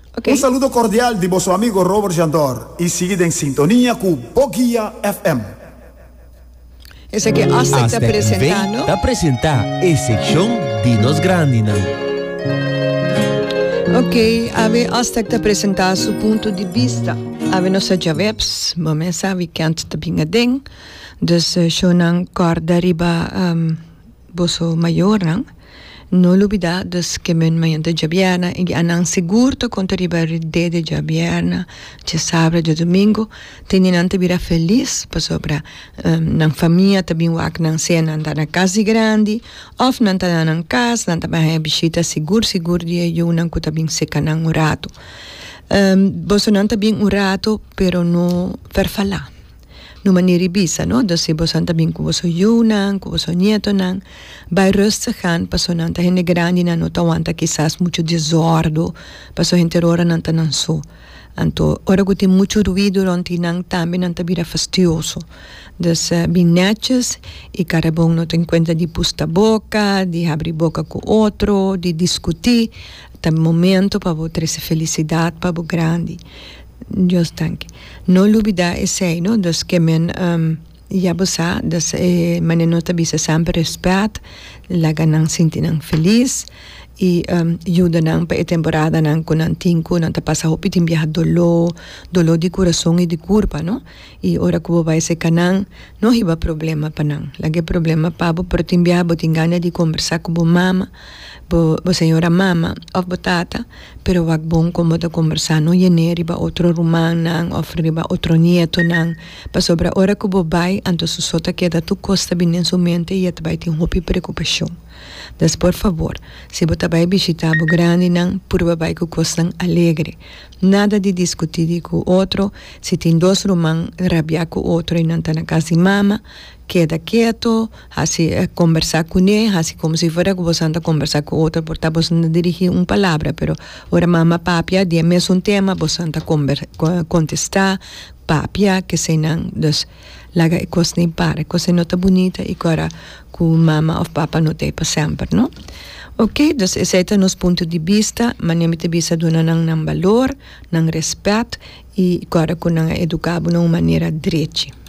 Okay. Un saludo cordial de vosso amigo Robert Jandor e seguida em sintonia com Bogia FM. Esse aqui é Aztec está apresentando. Está apresentar a secção de Nos Grandina. Ok, ave Aztec está apresentar seu ponto de vista. Ave nossa javeps, mas sabe que antes da bingadeng, dus shonan corda riba boso maior nang. No lubida dus que men mayanta jabiana e anang seguro contra riba de jabiana, de sábado, de domingo, teninante vira feliz para sobra nang família também wak nang cena anda na casa grande, of nanta nang casa, nanta bahaya bisita seguro dia eu nang kuta bing seca nang urato. Boso nanta bing urato, pero no per falar. No manier bisa, no? Dus je bosan tabing ko boso yunan, ko boso nieto nang, bij rustig gaan, paso nanta hende grandi na no tawanta quizás mucho desordo, paso gente rora nanta nan so. Anto, ora que tem muito ruído durante nang também nanta vira fastidioso. Dus bem netjes, e cara bom não tem conta de pusta boca, de abrir boca com outro, de discutir, tem momento para você trazer felicidade para o grande. Dios danke. No lubida sei, no, dus que men ja bosa, dus manenota bisa sempre respeito, laga nang sinti nang feliz, e ajuda nang pa temporada nang kunan tinku nang tapasa hopi timbiha dolo di coração e de curva, no? E ora que vai se canang, no hiba problema pa nang. Lagi problema pa bo pero timbiha bo tingana di conversar com bo mama, bo senhora mama of bo tata, pero wag bom como da conversar no yene riba outro rumang nang of riba outro nieto nang. Pa sobra ora que bo vai anto susota que da tu costa bin em sua mente e at vai ter hopi preocupação. Dus por favor, se você vai visitar o grande não, por vai que costam alegre. Nada de discutir com o outro. Se tem dois romãs, rabiar com o outro e não está na casa de mama, queda quieto, assim conversar com ele, assim como se fosse que você anda conversar com o outro, porque você não dirigir uma palavra, pero ora mama papia, dia mesmo tema, você anda contestar, papia, que se não, dus laga e coisa nem para, coisa não está bonita e agora com mama ou papa não tem para sempre, não? Ok, dus esse é o nosso ponto de vista, mas nem te vista dona nang valor, nang respeito e agora com nang educar de uma maneira direita.